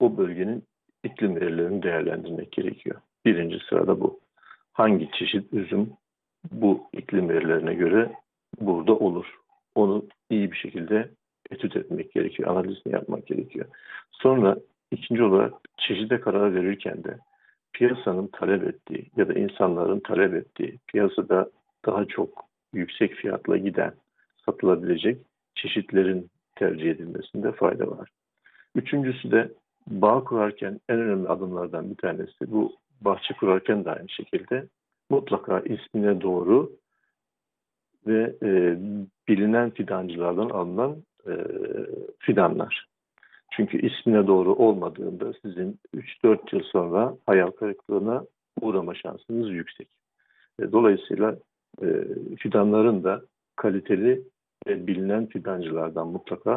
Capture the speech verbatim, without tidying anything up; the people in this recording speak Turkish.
o bölgenin iklim verilerini değerlendirmek gerekiyor. Birinci sırada bu. Hangi çeşit üzüm bu iklim verilerine göre burada olur? Onu iyi bir şekilde etüt etmek gerekiyor, analizini yapmak gerekiyor. Sonra ikinci olarak çeşide karar verirken de piyasanın talep ettiği ya da insanların talep ettiği, piyasada daha çok yüksek fiyatla giden, satılabilecek çeşitlerin tercih edilmesinde fayda var. Üçüncüsü de bağ kurarken en önemli adımlardan bir tanesi, bu bahçe kurarken de aynı şekilde mutlaka ismine doğru ve e, bilinen fidancılardan alınan e, fidanlar. Çünkü ismine doğru olmadığında sizin üç dört yıl sonra hayal kırıklığına uğrama şansınız yüksek. E, dolayısıyla e, fidanların da kaliteli ve bilinen fidancılardan mutlaka